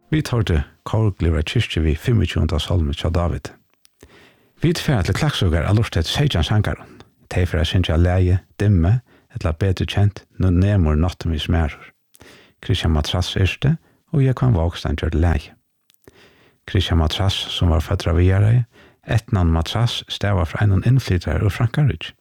Vi tar til Kårglivra kyrkje vi 25. salmen til David. Vi tfer til klakksugar av lortet Seijan Sankaron. Teifra synsja leie, dimme, etla bedre kjent, nå nemur natten vi smerur. Christian Matras erste, og jeg kan vokstein gjør leie. Christian Matras, som var fødra viarai, etnan Matras stava fra en innflytare og Frankarudj.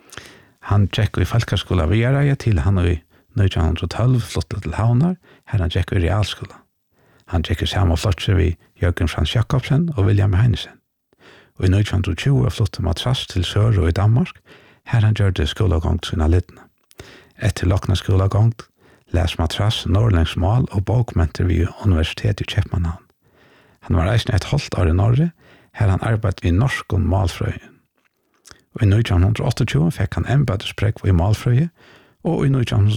Han tjekk i Falkaskola viarai til han i 1912 flottet til Havnar, her han tjekk i realskola. Han tjekk i samme flotser vi Jørgen Frans Jakobsen og William Heinesen. Og i 1920 flottet Matras til Sør og i Danmark, her han gjør det skolagongt sina lidne. Etter lokna skolagongt les Matras norrlengs mal og bokmenter ved Universitetet i Kjepmanhavn. Han var eisen et halvt år i Norge, her han arbeidet ved norsk og malfrøye. Og i 1928 fikk han embedesprekk i malfrøye, og i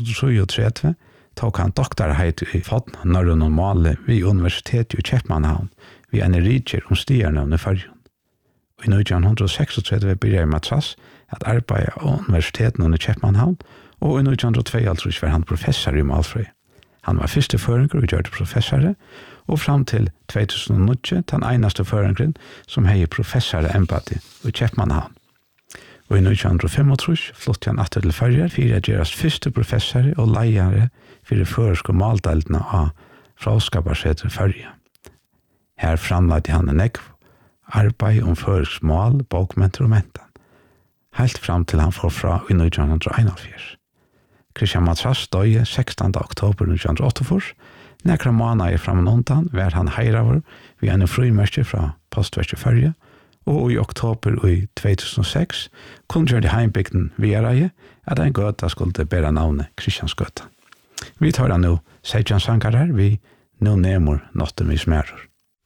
1937 tok han doktorheit i fadn norrøn og male ved Universitetet i Kjepmanhavn ved en riker om stiernavn i Førjun. Og i 1936 begynte Matras at arbeide av Universiteten i Kjepmanhavn, og i 1932 var han professor i malfrøye. Han var første føringer og gjørte professor, og fram til 2009 den eneste føringeren som hei professorembate i Kjepmanhavn. Og i 1935 flottet han atter til Førjar for å gjøres første professor og leiere for de føreske maldelene av Fråskaparseter Førja. Her framlade han en ekv arbeid om føresk mal, bokmenter og mentan, helt fram til han får fra i 1941. Christian Matras døye 16. oktober 1948, nekra måneder fram og undan var han heiraver ved en frumørste fra Postverket Førje, og i oktober i 2006 kunne gjøre heimbygden Viareie at en gøta skulle bære navnet Kristiansgøta. Vi tar nå Seijan Sankarar, vi nå nemur natten vi smerur.